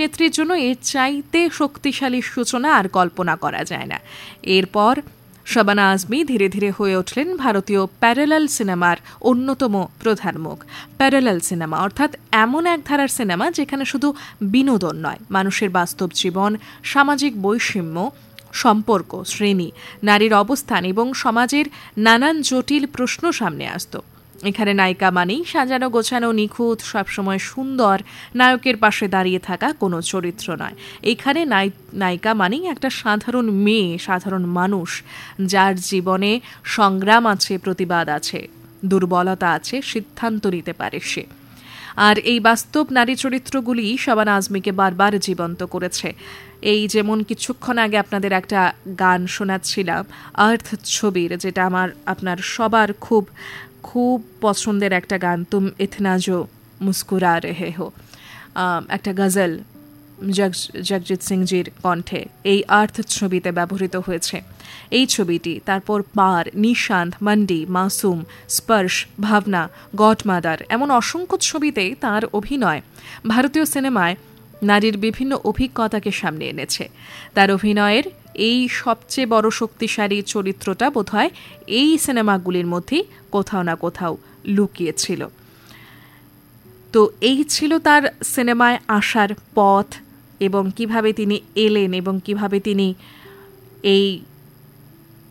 অভিনেত্রীর জন্য এর চাইতে শক্তিশালী সূচনা আর কল্পনা করা যায় না। এরপর শাবানা আজমি ধীরে ধীরে হয়ে উঠলেন ভারতীয় প্যারালাল সিনেমার অন্যতম প্রধান মুখ। প্যারালাল সিনেমা অর্থাৎ এমন এক ধারার সিনেমা যেখানে শুধু বিনোদন নয়, মানুষের বাস্তব জীবন, সামাজিক বৈষম্য, সম্পর্ক, শ্রেণী, নারীর অবস্থান এবং সমাজের নানান জটিল প্রশ্ন সামনে আসত। এখানে নায়িকা মানেই সাজানো গোছানো, নিখুঁত, সবসময় সুন্দর, নায়কের পাশে দাঁড়িয়ে থাকা কোনো চরিত্র নয়। এখানে নায়িকা মানেই একটা সাধারণ মেয়ে, সাধারণ মানুষ, যার জীবনে সংগ্রাম আছে, প্রতিবাদ আছে, দুর্বলতা আছে, সিদ্ধান্ত নিতে পারে সে। আর এই বাস্তব নারী চরিত্রগুলি শাবানা আজমিকে বারবার জীবন্ত করেছে। এই যেমন কিছুক্ষণ আগে আপনাদের একটা গান শোনাচ্ছিলাম আর্থ ছবির, যেটা আপনার সবার খুব খুব পছন্দের একটা গান, তুম ইতনা জো মুস্কুরা রেহে হো, একটা গজল জগজিৎ সিংজির কণ্ঠে এই আর্থ ছবিতে ব্যবহৃত হয়েছে। এই ছবিটি, তারপর পার, নিশান্ত, মান্ডি, মাসুম, স্পর্শ, ভাবনা, গডমাদার, এমন অসংখ্য ছবিতে তার অভিনয় ভারতীয় সিনেমায় নারীর বিভিন্ন অভিজ্ঞতাকে সামনে এনেছে। তার অভিনয়ের এই সবচেয়ে বড় শক্তিশালী চরিত্রটা বোধহয় এই সিনেমাগুলির মধ্যেই কোথাও না কোথাও লুকিয়েছিল। তো এই ছিল তার সিনেমায় আসার পথ, এবং কিভাবে তিনি এলেন এবং কিভাবে তিনি এই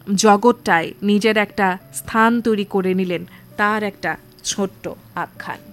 জগৎটায় নিজের একটা স্থান তৈরি করে নিলেন, তার একটা ছোট্ট আখ্যান।